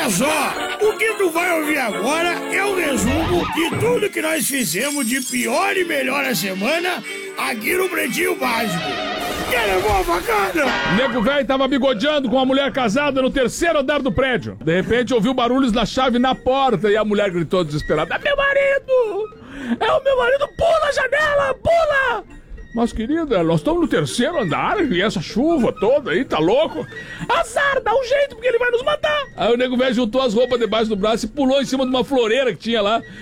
Olha só, o que tu vai ouvir agora é um resumo de tudo que nós fizemos de pior e melhor a semana aqui no Pretinho Básico. Quer levar a facada? O nego velho tava bigodeando com uma mulher casada no terceiro andar do prédio. De repente ouviu barulhos da chave na porta e a mulher gritou desesperada: "É meu marido! É o meu marido! Pula a janela! Pula!" "Mas querida, nós estamos no terceiro andar e essa chuva toda aí, tá louco?" "Azar, dá um jeito porque ele vai nos matar." Aí o nego velho juntou as roupas debaixo do braço e pulou em cima de uma floreira que tinha lá.